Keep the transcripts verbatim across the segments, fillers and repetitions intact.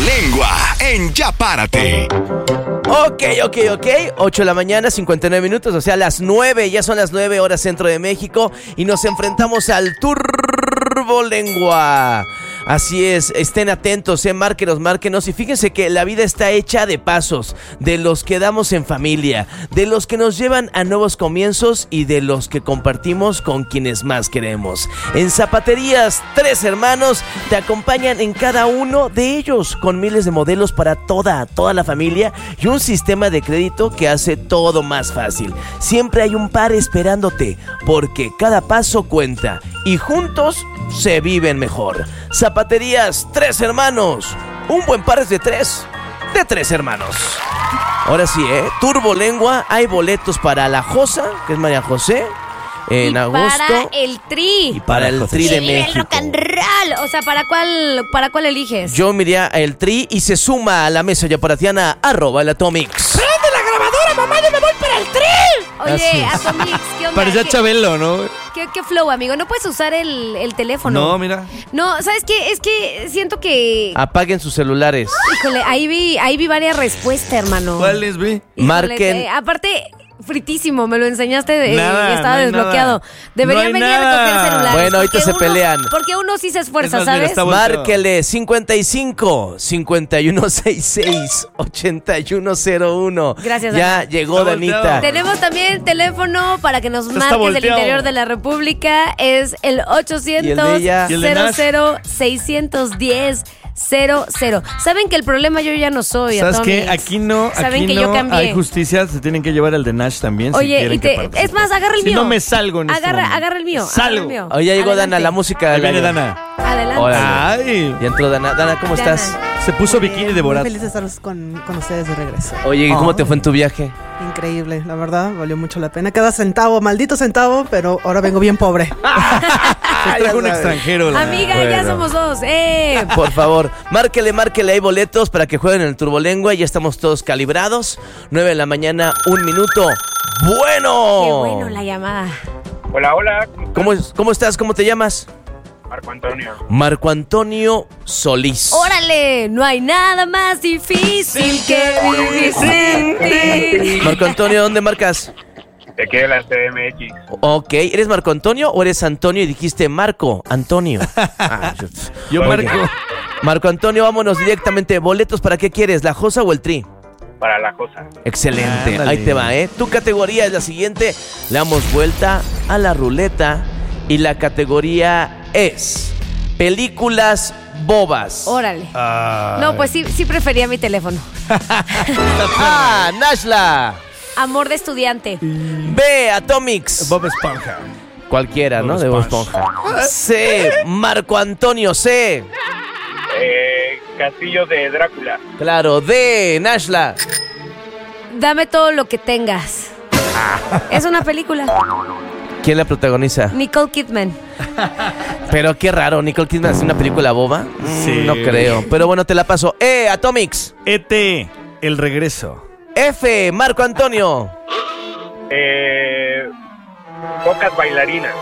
Turbolengua en Ya Párate. Ok, ok, ok. ocho de la mañana, cincuenta y nueve minutos, o sea, las nueve. Ya son las nueve horas centro de México. Y nos enfrentamos al Turbolengua. Así es, estén atentos, eh, márquenos, márquenos. Y fíjense que la vida está hecha de pasos, de los que damos en familia, de los que nos llevan a nuevos comienzos y de los que compartimos con quienes más queremos. En Zapaterías Tres Hermanos te acompañan en cada uno de ellos, con miles de modelos para toda, toda la familia y un sistema de crédito que hace todo más fácil. Siempre hay un par esperándote, porque cada paso cuenta y juntos se viven mejor. Zapaterías Tres Hermanos. Un buen par es de tres. De tres hermanos. Ahora sí, ¿eh? Turbolengua. Hay boletos para la Josa, que es María José, en y agosto. para el Tri. Y para el Tri de y México. el rock and roll. O sea, ¿para cuál, para cuál eliges? Yo me iría el Tri y se suma a la mesa yaparatiana arroba el Atomics. ¡Prende la grabadora, mamá! ¡Yo me voy para el Tri! Oye, Así. Atomix, ¿qué onda? Parecía ¿Qué, Chabelo, ¿no? qué, qué flow, amigo? No puedes usar el, el teléfono. No, mira. No, ¿sabes qué? Es que siento que... Apaguen sus celulares. Híjole, ahí vi, ahí vi varias respuestas, hermano. ¿Cuál es, vi? Híjole, Marquen. eh, aparte, fritísimo, me lo enseñaste de, Nada, y estaba no hay desbloqueado. nada. Deberían No hay venir a nada. recoger celulares. Bueno, ahorita porque se uno- pelean. Porque uno sí se esfuerza, Es más, mira, ¿sabes? está volteado. Márquele cincuenta y cinco, cincuenta y uno sesenta y seis, ochenta y uno cero uno. Gracias, Ya Ana. llegó Está Danita. volteado. Tenemos también teléfono para que nos Está marques del volteado. interior de la República. Es el ¿Y el de ochocientos, ella? ¿Y el de cero Nash? cero, seiscientos diez, cero cero. Saben que el problema yo ya no soy, ¿Sabes Atomics. qué? Aquí no, Saben aquí que no yo cambié. hay justicia. Se tienen que llevar al de Nash también. si Oye, quieren y que te- participe. es más, agarra el Si mío. no me salgo en este Agarra, momento. agarra el mío. Salgo. agarra el mío. Oye, ya llegó Adelante. Dana, la música. Ahí la- viene Dana. Adelante. Hola. Ay, Ya entró Dana. Dana, ¿cómo Dana. estás? se puso bikini de Muy Borat. feliz de estar con, con ustedes de regreso. Oye, ¿y cómo Oh. te fue en tu viaje? Increíble, la verdad, valió mucho la pena. Cada centavo, maldito centavo, pero ahora vengo bien pobre. Se trajo un sabes. extranjero. la- Amiga, ya Bueno. somos dos. ¡Eh! Por favor, márquele, márquele. Hay boletos para que jueguen en el Turbolengua. Ya estamos todos calibrados. nueve de la mañana, un minuto. ¡Bueno! Qué bueno la llamada. Hola, hola. ¿Cómo, ¿Cómo estás? ¿Cómo te llamas? Marco Antonio. Marco Antonio Solís. ¡Órale! No hay nada más difícil que vivir sin ti. Marco Antonio, ¿dónde marcas? Te quiero la C M X. Ok, ¿eres Marco Antonio o eres Antonio y dijiste Marco Antonio? Ah, yo- Yo Oye. marco. Marco Antonio, vámonos directamente. ¿Boletos para qué quieres? ¿La Josa o el Tri? Para la cosa. Excelente, Ándale. ahí te va, ¿eh? Tu categoría es la siguiente. Le damos vuelta a la ruleta y la categoría es películas bobas. Órale. Ay. No, pues sí, sí prefería mi teléfono. Ah, Nashla. Amor de estudiante. B, Atomics. Bob Esponja. Cualquiera, ¿no? Bob De Bob Esponja. Esponja. C, Marco Antonio. C. Eh, Castillo de Drácula. Claro, D, Nashla. Dame todo lo que tengas. Es una película. ¿Quién la protagoniza? Nicole Kidman. Pero qué raro, Nicole Kidman hace una película boba. Mm, Sí. No creo. Pero bueno, te la paso. E, Atomics. E T, el regreso. F, Marco Antonio. Eh, Pocas bailarinas.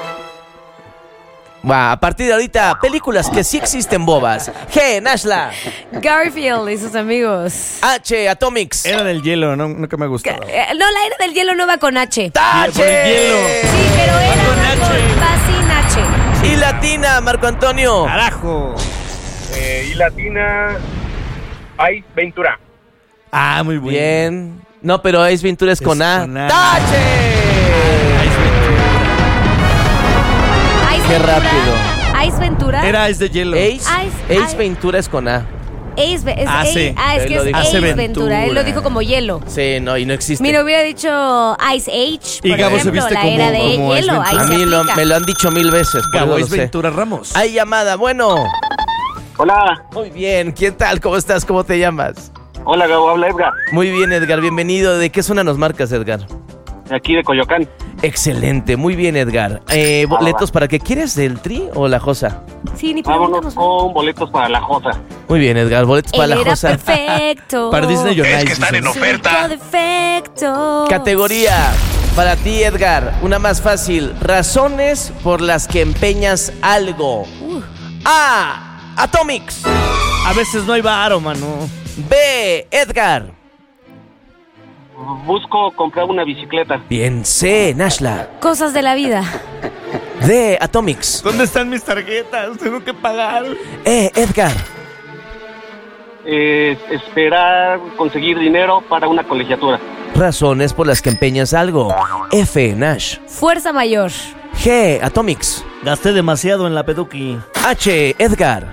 Va, a partir de ahorita, películas que sí existen bobas. G, Nashla. Garfield y sus amigos. H, Atomics. Era del hielo, no, nunca me gustó. Eh, No, la era del hielo no va con H. ¡Tache! Por el hielo. Sí, pero era con va H. con- va sin H. Y latina, Marco Antonio. ¡Carajo! Eh, y latina. Ice Ventura. Ah, muy bueno. Bien. No, pero Ace Ventura es, Es con A. con A. ¡Tache! Ice Qué Ventura. rápido. Ice Ventura. Era Ice de hielo. Ace, Ice- Ace Ventura es con A. Ace, Ve- es Ah, Ace- sí. ah, es Él que lo es dijo. Ace Hace Ventura. Ventura. Él lo dijo como hielo. Sí, no, y no existe. Mira, hubiera dicho Ice Age. Y por Gabo se ejemplo, viste la como- era de como Ace hielo. Ventura. Ahí A se mí lo- aplica. me lo han dicho mil veces. por Gabo eso es lo sé. Ventura Ramos. Hay llamada, bueno. Hola. Muy bien, ¿qué tal? ¿Cómo estás? ¿Cómo te llamas? Hola, Gabo. Habla Edgar. Muy bien, Edgar, bienvenido. ¿De qué zona nos marcas, Edgar? De aquí de Coyoacán. Excelente, muy bien, Edgar. Eh, ¿Boletos para qué quieres? ¿Del Tri o la Josa? Sí, ni Vámonos preguntamos. con boletos para la Josa. Muy bien, Edgar, boletos para Él la era Josa. perfecto. Para Disney on Es Ice, que están en dicen. oferta. Defecto. Categoría para ti, Edgar, una más fácil. Razones por las que empeñas algo. A, Atomics. A veces no hay varo, mano. B, Edgar. Busco comprar una bicicleta. Bien, C, Nashla. Cosas de la vida. D, Atomics. ¿Dónde están mis tarjetas? Tengo que pagar. E, Edgar. Eh, esperar conseguir dinero para una colegiatura. Razones por las que empeñas algo. F, Nash. Fuerza mayor. G, Atomics. Gasté demasiado en la peduqui. H, Edgar.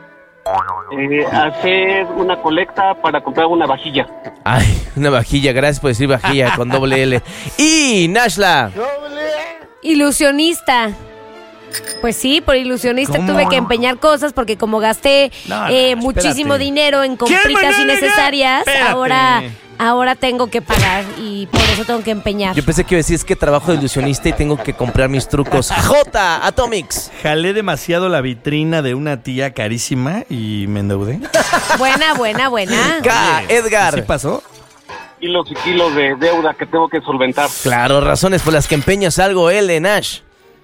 Eh, hacer una colecta para comprar una vajilla. Ay, una vajilla, gracias por decir vajilla con doble L. Y Nashla. Ilusionista. Pues sí, por ilusionista ¿Cómo? tuve que empeñar cosas porque como gasté No, no, eh, espérate. muchísimo dinero en ¿Quién compritas me lo diga? innecesarias, Espérate. ahora ahora tengo que pagar y por eso tengo que empeñar. Yo pensé que iba a decir es que trabajo de ilusionista y tengo que comprar mis trucos. J, Atomics. Jalé demasiado la vitrina de una tía carísima y me endeudé. Buena, buena, buena. K, Edgar. ¿Sí pasó? Kilos y kilos de deuda que tengo que solventar. Claro, razones por las que empeñas algo, L, Nash.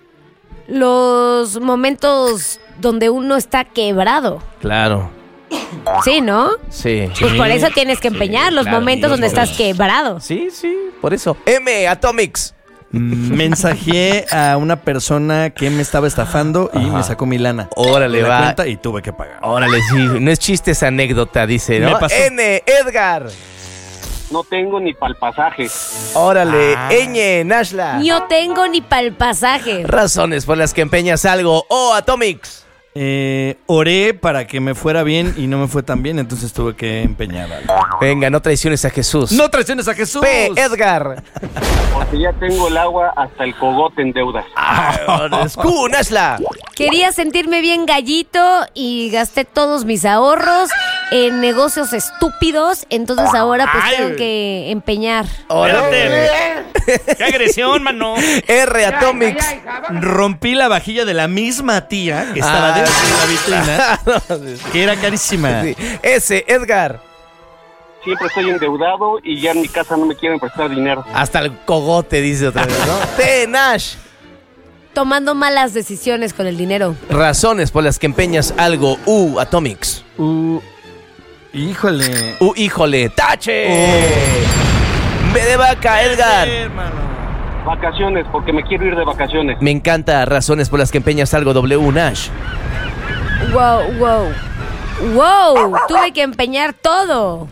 Los momentos donde uno está quebrado. Claro, Sí, ¿no? sí. Pues por eso tienes que empeñar los claro, momentos los donde estás momentos. quebrado. Sí, sí, por eso. M, Atomics. Mensajeé a una persona que me estaba estafando y me sacó mi lana. Órale, de la va. cuenta y tuve que pagar. Órale, sí. No es chiste esa anécdota, dice, ¿no? Me pasó. N, Edgar. No tengo ni para el pasaje. Órale, Ah. Ñ, Nashla. Yo tengo ni para el pasaje. Razones por las que empeñas algo. O, Atomics. Eh, oré para que me fuera bien y no me fue tan bien, entonces tuve que empeñar algo. Venga, no traiciones a Jesús. ¡No traiciones a Jesús! P, Edgar. Porque ya tengo el agua hasta el cogote en deudas. Q, Nashla. Quería sentirme bien gallito y gasté todos mis ahorros en negocios estúpidos, entonces ahora pues Ay. tengo que empeñar. Órale. ¡Qué agresión, mano! R, Atomics. Rompí la vajilla de la misma tía que estaba Ah, dentro de la vitrina, que era carísima. Sí. S, Edgar. Siempre estoy endeudado y ya en mi casa no me quieren prestar dinero. Hasta el cogote, dice otra vez, ¿no? T, Nash. Tomando malas decisiones con el dinero. Razones por las que empeñas algo. U, Atomics. Uh, híjole. U, híjole. ¡Tache! B de vaca, Edgar. Vacaciones, porque me quiero ir de vacaciones. Me encanta. Razones por las que empeñas algo. W, Nash. Wow, wow. Wow, tuve que empeñar todo.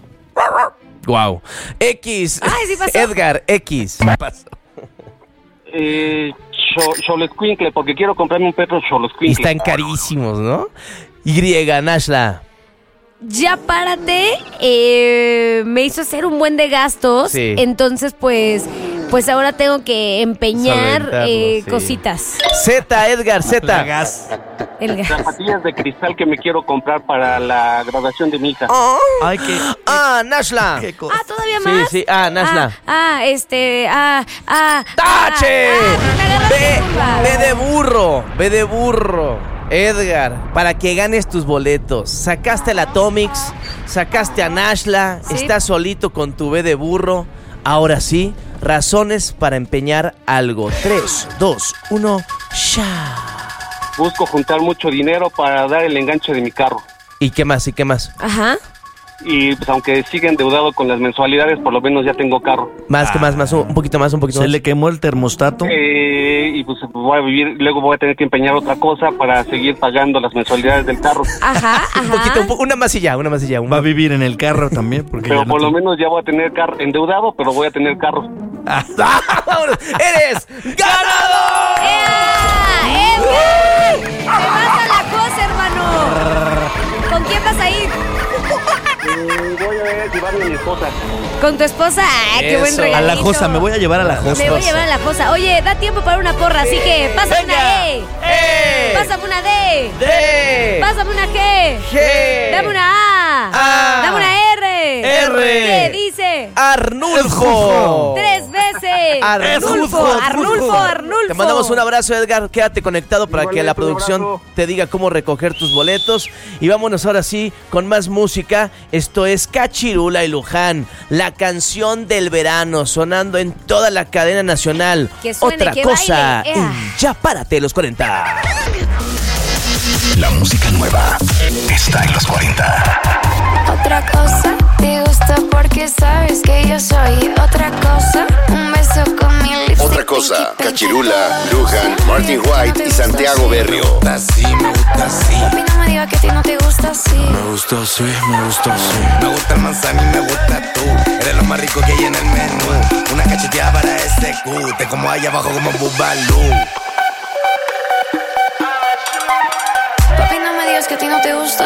Wow. X. Ay, sí pasó. Edgar, X. Eh, Xoloscuincle, porque quiero comprarme un Petro Y Xoloscuincle. están carísimos, ¿no? Y, Nashla. Ya párate, eh, me hizo hacer un buen de gastos, Sí. entonces pues, pues ahora tengo que empeñar Solventarlo, eh, sí. cositas. Z, Edgar, Z. gas. El gas. Zapatillas de cristal que me quiero comprar para la graduación de mi hija. Ay, qué. Ah, Nashla. qué cosa. Ah, ¿todavía Sí, más? sí, ah, Nashla. Ah, ah, este, ah, ah. ¡Tache! ah, ah, me agarraste Ve, en curva. ve de burro, ve de burro. Edgar, para que ganes tus boletos. Sacaste al Atomics, sacaste a Nashla, Sí. estás solito con tu B de burro. Ahora sí, razones para empeñar algo. tres, dos, uno, ya. Busco juntar mucho dinero para dar el enganche de mi carro. ¿Y qué más? ¿Y qué más? Ajá. Y pues aunque siga endeudado con las mensualidades, por lo menos ya tengo carro. Más que más, más, un poquito más, un poquito Se más. le quemó el termostato. Eh, y pues voy a vivir, luego voy a tener que empeñar otra cosa para seguir pagando las mensualidades del carro. Ajá, ajá. Un poquito, un po- una más y ya, una más y ya. Va a vivir en el carro también, porque Pero ya no por lo tiene- menos ya voy a tener carro endeudado, pero voy a tener carro. ¡Vámonos! ¡Eres ganador! ¡Ea! ¡Edgar! ¡Te vas a la cosa, hermano! ¿Con quién vas a ir? Eh, voy a llevarme a mi esposa. ¿Con tu esposa? ¡Ah, qué buen Eso. regalito! A la Josa, me voy a llevar a la Josa. Me voy a llevar a la Josa. Oye, da tiempo para una porra, así que pásame Venga. una E. ¡Eh! Pásame una D. ¡D! Pásame una G. G. Dame una A. A. Dame una R. R. ¿Qué dice? ¡Arnulfo! Tres veces. Arnulfo, Arnulfo, Arnulfo, Arnulfo. Te mandamos un abrazo, Edgar. Quédate conectado para que la Igualmente, un producción abrazo. te diga cómo recoger tus boletos. Y vámonos ahora sí con más música. Esto es Cachirula y Luján, la canción del verano, sonando en toda la cadena nacional. Que suene, Otra que cosa baile. Ea. en Ya Párate los cuarenta. La música nueva está en los cuarenta. Otra cosa, te gusta porque sabes que yo soy otra cosa. Un beso con mi lipstick. Otra cosa, Cachirula, Lujan, Martin White y Santiago Berrio. Me gusta así, me gusta así. Papi, no me digas que a ti no te gusta así. Me gusta así, me gusta así. Me gusta el manzana y me gusta tú. Eres lo más rico que hay en el menú. Una cacheteada para ese cu. Te como ahí abajo como Bubalú.